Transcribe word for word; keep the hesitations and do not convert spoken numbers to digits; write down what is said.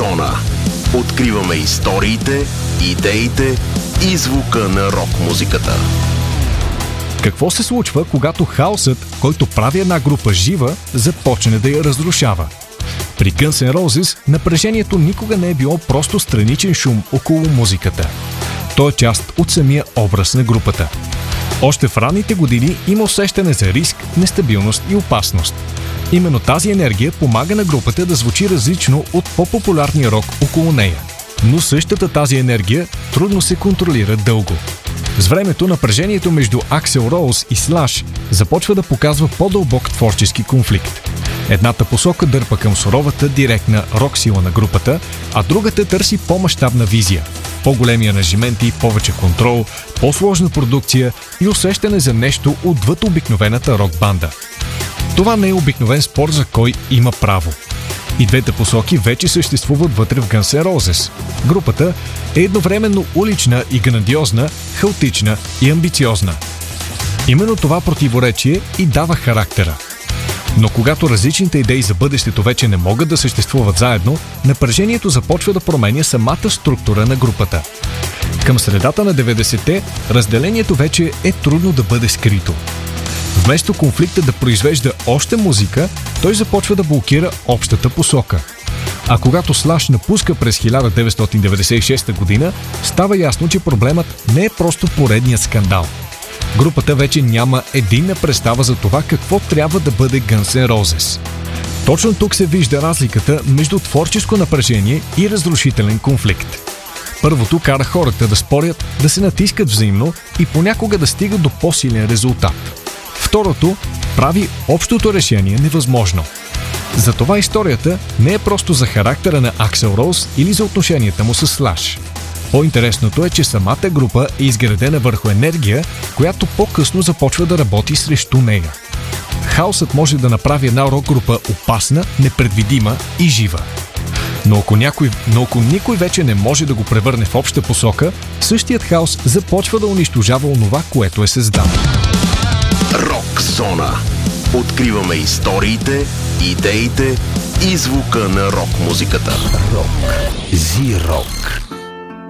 Зона. Откриваме историите, идеите и звука на рок-музиката. Какво се случва, когато хаосът, който прави една група жива, започне да я разрушава? При Guns N' Roses напрежението никога не е било просто страничен шум около музиката. То е част от самия образ на групата. Още в ранните години има усещане за риск, нестабилност и опасност. Именно тази енергия помага на групата да звучи различно от по-популярния рок около нея. Но същата тази енергия трудно се контролира дълго. С времето напрежението между Аксел Роуз и Слаш започва да показва по-дълбок творчески конфликт. Едната посока дърпа към суровата, директна рок-сила на групата, а другата търси по-мащабна визия. По-големи ангажименти, повече контрол, по-сложна продукция и усещане за нещо отвъд обикновената рок-банда. Това не е обикновен спор за кой има право. И двете посоки вече съществуват вътре в Guns N' Roses. Групата е едновременно улична и грандиозна, хаотична и амбициозна. Именно това противоречие и дава характера. Но когато различните идеи за бъдещето вече не могат да съществуват заедно, напрежението започва да променя самата структура на групата. Към средата на деветдесетте разделението вече е трудно да бъде скрито. Вместо конфликта да произвежда още музика, той започва да блокира общата посока. А когато Слаш напуска през хиляда деветстотин деветдесет и шеста година, става ясно, че проблемът не е просто поредният скандал. Групата вече няма единна представа за това какво трябва да бъде Guns N' Roses. Точно тук се вижда разликата между творческо напрежение и разрушителен конфликт. Първото кара хората да спорят, да се натискат взаимно и понякога да стигат до по-силен резултат. Второто прави общото решение невъзможно. Затова историята не е просто за характера на Аксел Роуз или за отношенията му с Слаш. По-интересното е, че самата група е изградена върху енергия, която по-късно започва да работи срещу нея. Хаосът може да направи една рок-група опасна, непредвидима и жива. Но ако, някой, но ако никой вече не може да го превърне в обща посока, същият хаос започва да унищожава онова, което е създал. Рок-зона. Откриваме историите, идеите и звука на рок-музиката. Рок. Зи-рок.